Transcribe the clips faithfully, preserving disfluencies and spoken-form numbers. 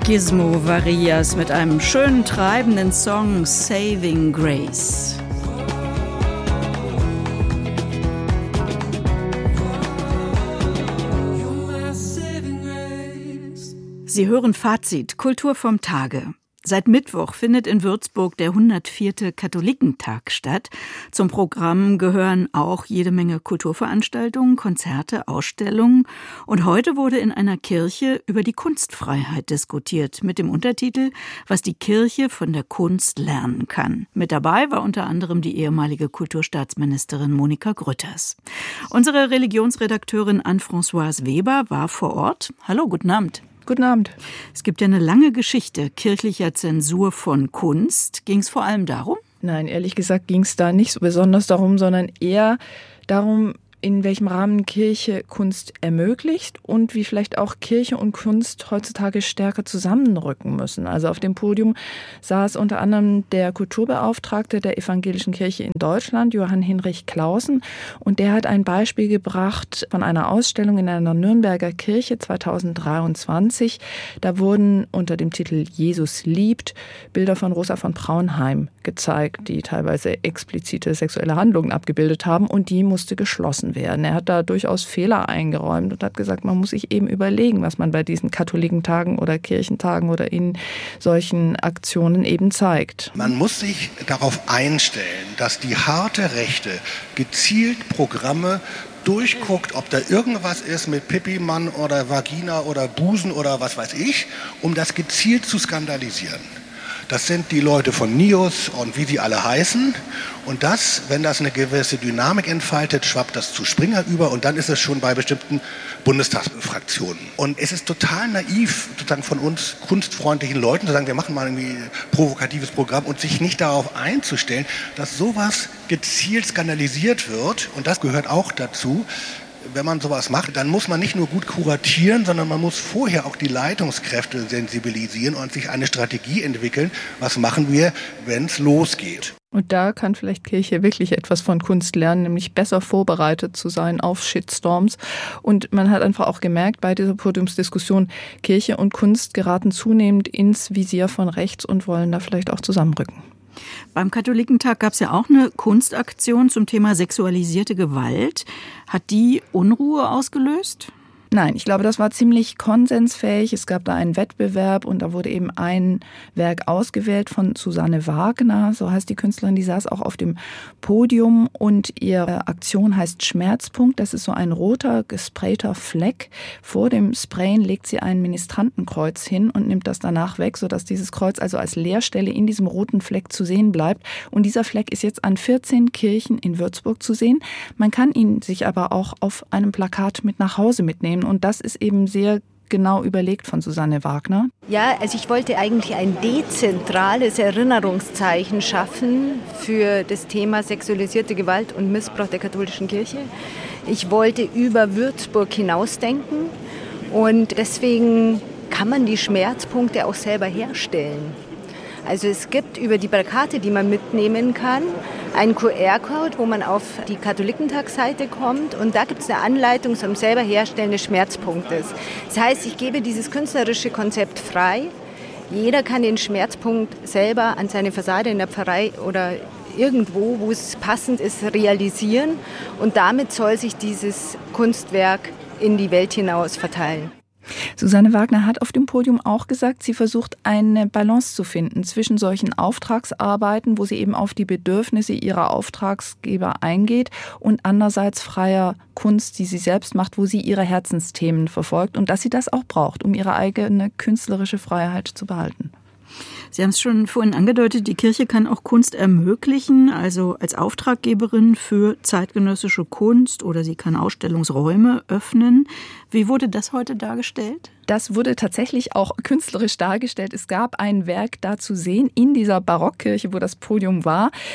Gizmo Varias mit einem schönen, treibenden Song Saving Grace. Sie hören Fazit, Kultur vom Tage. Seit Mittwoch findet in Würzburg der hundertvierte Katholikentag statt. Zum Programm gehören auch jede Menge Kulturveranstaltungen, Konzerte, Ausstellungen. Und heute wurde in einer Kirche über die Kunstfreiheit diskutiert, mit dem Untertitel »Was die Kirche von der Kunst lernen kann«. Mit dabei war unter anderem die ehemalige Kulturstaatsministerin Monika Grütters. Unsere Religionsredakteurin Anne-Françoise Weber war vor Ort. Hallo, guten Abend. Guten Abend. Es gibt ja eine lange Geschichte kirchlicher Zensur von Kunst. Ging es vor allem darum? Nein, ehrlich gesagt ging es da nicht so besonders darum, sondern eher darum, in welchem Rahmen Kirche Kunst ermöglicht und wie vielleicht auch Kirche und Kunst heutzutage stärker zusammenrücken müssen. Also auf dem Podium saß unter anderem der Kulturbeauftragte der Evangelischen Kirche in Deutschland, Johann Hinrich Clausen, und der hat ein Beispiel gebracht von einer Ausstellung in einer Nürnberger Kirche zweitausenddreiundzwanzig. Da wurden unter dem Titel Jesus liebt Bilder von Rosa von Braunheim gezeigt, die teilweise explizite sexuelle Handlungen abgebildet haben, und die musste geschlossen werden. Er hat da durchaus Fehler eingeräumt und hat gesagt, man muss sich eben überlegen, was man bei diesen Katholikentagen oder Kirchentagen oder in solchen Aktionen eben zeigt. Man muss sich darauf einstellen, dass die harte Rechte gezielt Programme durchguckt, ob da irgendwas ist mit Pipi-Mann oder Vagina oder Busen oder was weiß ich, um das gezielt zu skandalisieren. Das sind die Leute von NIOS und wie sie alle heißen. Und das, wenn das eine gewisse Dynamik entfaltet, schwappt das zu Springer über und dann ist es schon bei bestimmten Bundestagsfraktionen. Und es ist total naiv, sozusagen von uns kunstfreundlichen Leuten zu sagen, wir machen mal irgendwie ein provokatives Programm und sich nicht darauf einzustellen, dass sowas gezielt skandalisiert wird. Und das gehört auch dazu. Wenn man sowas macht, dann muss man nicht nur gut kuratieren, sondern man muss vorher auch die Leitungskräfte sensibilisieren und sich eine Strategie entwickeln. Was machen wir, wenn es losgeht? Und da kann vielleicht Kirche wirklich etwas von Kunst lernen, nämlich besser vorbereitet zu sein auf Shitstorms. Und man hat einfach auch gemerkt bei dieser Podiumsdiskussion, Kirche und Kunst geraten zunehmend ins Visier von rechts und wollen da vielleicht auch zusammenrücken. Beim Katholikentag gab es ja auch eine Kunstaktion zum Thema sexualisierte Gewalt. Hat die Unruhe ausgelöst? Nein, ich glaube, das war ziemlich konsensfähig. Es gab da einen Wettbewerb und da wurde eben ein Werk ausgewählt von Susanne Wagner, so heißt die Künstlerin, die saß auch auf dem Podium und ihre Aktion heißt Schmerzpunkt. Das ist so ein roter, gesprayter Fleck. Vor dem Sprayen legt sie ein Ministrantenkreuz hin und nimmt das danach weg, sodass dieses Kreuz also als Leerstelle in diesem roten Fleck zu sehen bleibt. Und dieser Fleck ist jetzt an vierzehn Kirchen in Würzburg zu sehen. Man kann ihn sich aber auch auf einem Plakat mit nach Hause mitnehmen. Und das ist eben sehr genau überlegt von Susanne Wagner. Ja, also ich wollte eigentlich ein dezentrales Erinnerungszeichen schaffen für das Thema sexualisierte Gewalt und Missbrauch der katholischen Kirche. Ich wollte über Würzburg hinausdenken und deswegen kann man die Schmerzpunkte auch selber herstellen. Also es gibt über die Plakate, die man mitnehmen kann, einen Q R-Code, wo man auf die Katholikentagsseite kommt und da gibt es eine Anleitung zum selber Herstellen des Schmerzpunktes. Das heißt, ich gebe dieses künstlerische Konzept frei. Jeder kann den Schmerzpunkt selber an seine Fassade in der Pfarrei oder irgendwo, wo es passend ist, realisieren und damit soll sich dieses Kunstwerk in die Welt hinaus verteilen. Susanne Wagner hat auf dem Podium auch gesagt, sie versucht eine Balance zu finden zwischen solchen Auftragsarbeiten, wo sie eben auf die Bedürfnisse ihrer Auftragsgeber eingeht und andererseits freier Kunst, die sie selbst macht, wo sie ihre Herzensthemen verfolgt und dass sie das auch braucht, um ihre eigene künstlerische Freiheit zu behalten. Sie haben es schon vorhin angedeutet, die Kirche kann auch Kunst ermöglichen, also als Auftraggeberin für zeitgenössische Kunst oder sie kann Ausstellungsräume öffnen. Wie wurde das heute dargestellt? Das wurde tatsächlich auch künstlerisch dargestellt. Es gab ein Werk da zu sehen in dieser Barockkirche, wo das Podium war.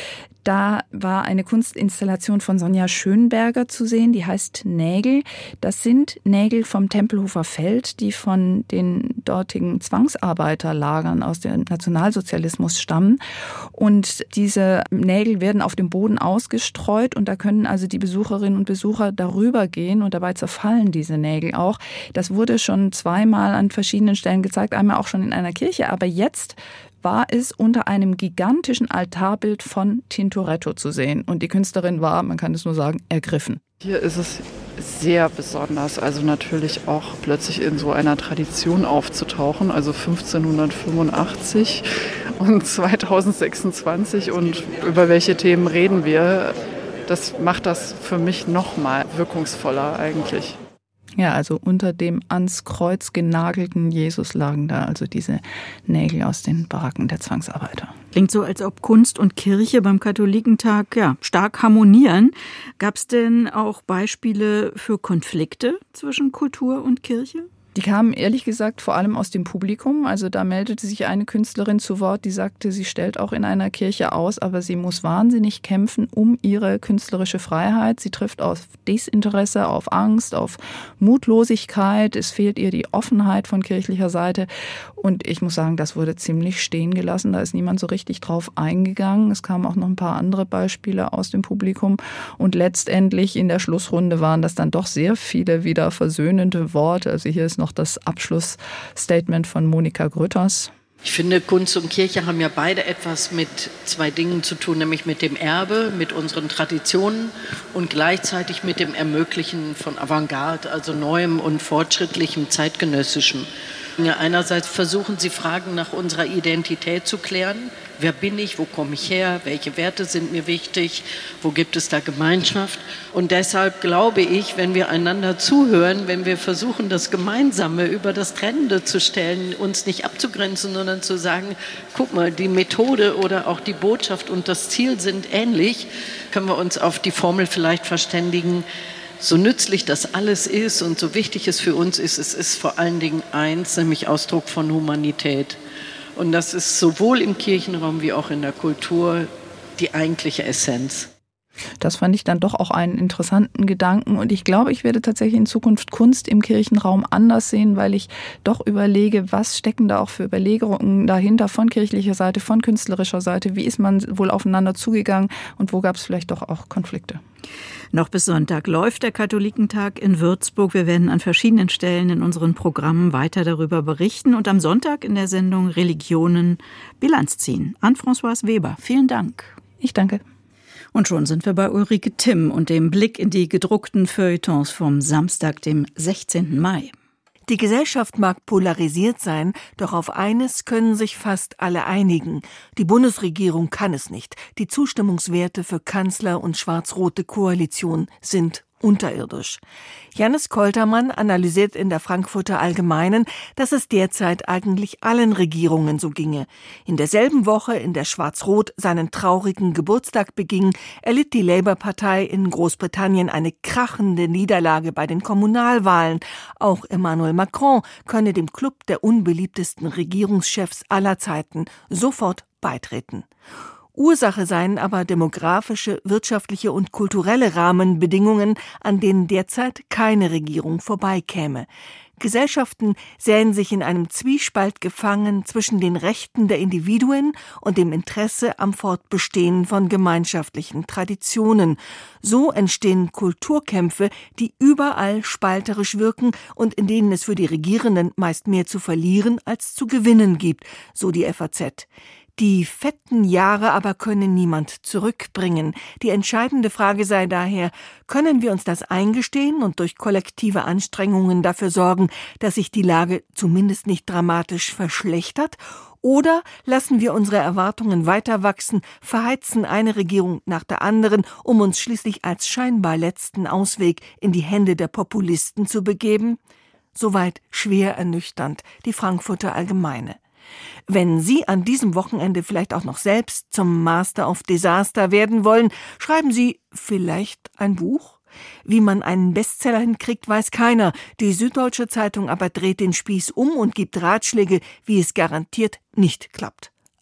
Da war eine Kunstinstallation von Sonja Schönberger zu sehen, die heißt Nägel. Das sind Nägel vom Tempelhofer Feld, die von den dortigen Zwangsarbeiterlagern aus dem Nationalsozialismus stammen. Und diese Nägel werden auf dem Boden ausgestreut und da können also die Besucherinnen und Besucher darüber gehen und dabei zerfallen diese Nägel auch. Das wurde schon zweimal an verschiedenen Stellen gezeigt, einmal auch schon in einer Kirche, aber jetzt war es unter einem gigantischen Altarbild von Tintoretto zu sehen. Und die Künstlerin war, man kann es nur sagen, ergriffen. Hier ist es sehr besonders, also natürlich auch plötzlich in so einer Tradition aufzutauchen, also fünfzehnhundertfünfundachtzig und zweitausendsechsundzwanzig und über welche Themen reden wir, das macht das für mich noch mal wirkungsvoller eigentlich. Ja, also unter dem ans Kreuz genagelten Jesus lagen da also diese Nägel aus den Baracken der Zwangsarbeiter. Klingt so, als ob Kunst und Kirche beim Katholikentag ja, stark harmonieren. Gab es denn auch Beispiele für Konflikte zwischen Kultur und Kirche? Die kamen ehrlich gesagt vor allem aus dem Publikum. Also da meldete sich eine Künstlerin zu Wort, die sagte, sie stellt auch in einer Kirche aus, aber sie muss wahnsinnig kämpfen um ihre künstlerische Freiheit. Sie trifft auf Desinteresse, auf Angst, auf Mutlosigkeit. Es fehlt ihr die Offenheit von kirchlicher Seite. Und ich muss sagen, das wurde ziemlich stehen gelassen. Da ist niemand so richtig drauf eingegangen. Es kamen auch noch ein paar andere Beispiele aus dem Publikum. Und letztendlich in der Schlussrunde waren das dann doch sehr viele wieder versöhnende Worte. Also hier ist noch das Abschlussstatement von Monika Grütters. Ich finde, Kunst und Kirche haben ja beide etwas mit zwei Dingen zu tun, nämlich mit dem Erbe, mit unseren Traditionen und gleichzeitig mit dem Ermöglichen von Avantgarde, also Neuem und Fortschrittlichem, Zeitgenössischem. Ja, einerseits versuchen sie, Fragen nach unserer Identität zu klären. Wer bin ich? Wo komme ich her? Welche Werte sind mir wichtig? Wo gibt es da Gemeinschaft? Und deshalb glaube ich, wenn wir einander zuhören, wenn wir versuchen, das Gemeinsame über das Trennende zu stellen, uns nicht abzugrenzen, sondern zu sagen, guck mal, die Methode oder auch die Botschaft und das Ziel sind ähnlich, können wir uns auf die Formel vielleicht verständigen. So nützlich das alles ist und so wichtig es für uns ist, es ist vor allen Dingen eins, nämlich Ausdruck von Humanität. Und das ist sowohl im Kirchenraum wie auch in der Kultur die eigentliche Essenz. Das fand ich dann doch auch einen interessanten Gedanken und ich glaube, ich werde tatsächlich in Zukunft Kunst im Kirchenraum anders sehen, weil ich doch überlege, was stecken da auch für Überlegungen dahinter von kirchlicher Seite, von künstlerischer Seite, wie ist man wohl aufeinander zugegangen und wo gab es vielleicht doch auch Konflikte. Noch bis Sonntag läuft der Katholikentag in Würzburg. Wir werden an verschiedenen Stellen in unseren Programmen weiter darüber berichten und am Sonntag in der Sendung Religionen Bilanz ziehen. Anne-Françoise Weber, vielen Dank. Ich danke. Und schon sind wir bei Ulrike Timm und dem Blick in die gedruckten Feuilletons vom Samstag, dem sechzehnten Mai. Die Gesellschaft mag polarisiert sein, doch auf eines können sich fast alle einigen. Die Bundesregierung kann es nicht. Die Zustimmungswerte für Kanzler und schwarz-rote Koalition sind unterirdisch. Jannis Koltermann analysiert in der Frankfurter Allgemeinen, dass es derzeit eigentlich allen Regierungen so ginge. In derselben Woche, in der Schwarz-Rot seinen traurigen Geburtstag beging, erlitt die Labour-Partei in Großbritannien eine krachende Niederlage bei den Kommunalwahlen. Auch Emmanuel Macron könne dem Club der unbeliebtesten Regierungschefs aller Zeiten sofort beitreten. Ursache seien aber demografische, wirtschaftliche und kulturelle Rahmenbedingungen, an denen derzeit keine Regierung vorbeikäme. Gesellschaften sähen sich in einem Zwiespalt gefangen zwischen den Rechten der Individuen und dem Interesse am Fortbestehen von gemeinschaftlichen Traditionen. So entstehen Kulturkämpfe, die überall spalterisch wirken und in denen es für die Regierenden meist mehr zu verlieren als zu gewinnen gibt, so die F A Z. Die fetten Jahre aber können niemand zurückbringen. Die entscheidende Frage sei daher, können wir uns das eingestehen und durch kollektive Anstrengungen dafür sorgen, dass sich die Lage zumindest nicht dramatisch verschlechtert? Oder lassen wir unsere Erwartungen weiter wachsen, verheizen eine Regierung nach der anderen, um uns schließlich als scheinbar letzten Ausweg in die Hände der Populisten zu begeben? Soweit schwer ernüchternd die Frankfurter Allgemeine. Wenn Sie an diesem Wochenende vielleicht auch noch selbst zum Master of Disaster werden wollen, schreiben Sie vielleicht ein Buch? Wie man einen Bestseller hinkriegt, weiß keiner. Die Süddeutsche Zeitung aber dreht den Spieß um und gibt Ratschläge, wie es garantiert nicht klappt.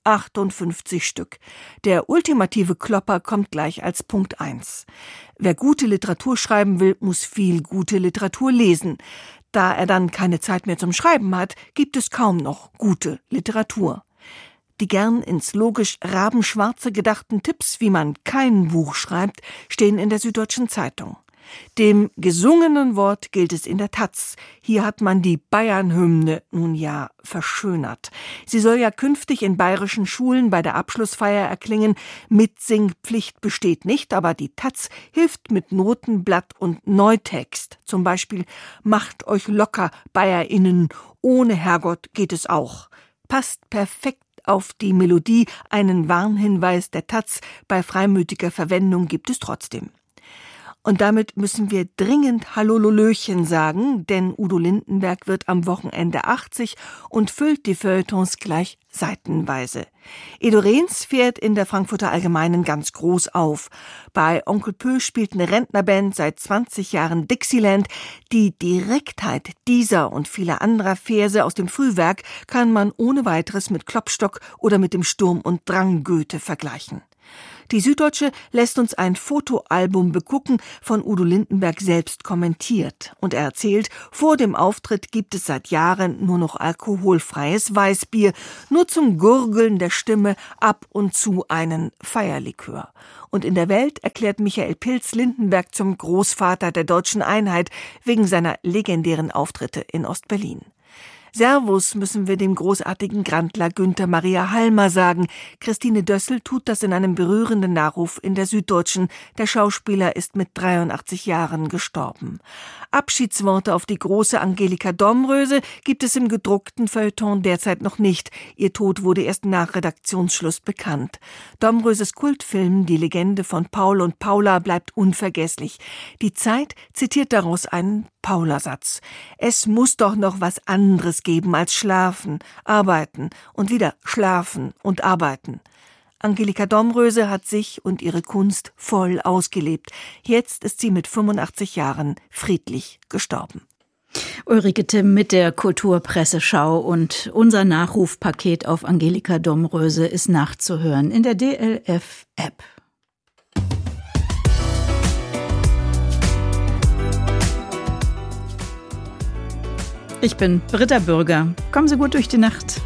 achtundfünfzig Stück. Der ultimative Klopper kommt gleich als Punkt eins. Wer gute Literatur schreiben will, muss viel gute Literatur lesen. Da er dann keine Zeit mehr zum Schreiben hat, gibt es kaum noch gute Literatur. Die gern ins logisch Rabenschwarze gedachten Tipps, wie man kein Buch schreibt, stehen in der Süddeutschen Zeitung. Dem gesungenen Wort gilt es in der Taz. Hier hat man die Bayern-Hymne nun ja verschönert. Sie soll ja künftig in bayerischen Schulen bei der Abschlussfeier erklingen. Mitsingpflicht besteht nicht, aber die Taz hilft mit Notenblatt und Neutext. Zum Beispiel: Macht euch locker, BayerInnen, ohne Herrgott geht es auch. Passt perfekt auf die Melodie. Einen Warnhinweis der Taz: bei freimütiger Verwendung gibt es trotzdem. Und damit müssen wir dringend Hallololöchen sagen, denn Udo Lindenberg wird am Wochenende achtzig und füllt die Feuilletons gleich seitenweise. Edo Rehns fährt in der Frankfurter Allgemeinen ganz groß auf. Bei Onkel Pö spielt eine Rentnerband seit zwanzig Jahren Dixieland. Die Direktheit dieser und vieler anderer Verse aus dem Frühwerk kann man ohne weiteres mit Klopstock oder mit dem Sturm und Drang Goethe vergleichen. Die Süddeutsche lässt uns ein Fotoalbum begucken, von Udo Lindenberg selbst kommentiert. Und er erzählt, vor dem Auftritt gibt es seit Jahren nur noch alkoholfreies Weißbier, nur zum Gurgeln der Stimme ab und zu einen Feierlikör. Und in der Welt erklärt Michael Pilz Lindenberg zum Großvater der deutschen Einheit wegen seiner legendären Auftritte in Ostberlin. Servus müssen wir dem großartigen Grandler Günther Maria Halmer sagen. Christine Dössel tut das in einem berührenden Nachruf in der Süddeutschen. Der Schauspieler ist mit dreiundachtzig Jahren gestorben. Abschiedsworte auf die große Angelika Domröse gibt es im gedruckten Feuilleton derzeit noch nicht. Ihr Tod wurde erst nach Redaktionsschluss bekannt. Domröses Kultfilm Die Legende von Paul und Paula bleibt unvergesslich. Die Zeit zitiert daraus einen Paula-Satz: Es muss doch noch was anderes geben als schlafen, arbeiten und wieder schlafen und arbeiten. Angelika Domröse hat sich und ihre Kunst voll ausgelebt. Jetzt ist sie mit fünfundachtzig Jahren friedlich gestorben. Ulrike Timm mit der Kulturpresseschau, und unser Nachrufpaket auf Angelika Domröse ist nachzuhören in der D L F-App. Ich bin Britta Bürger. Kommen Sie gut durch die Nacht.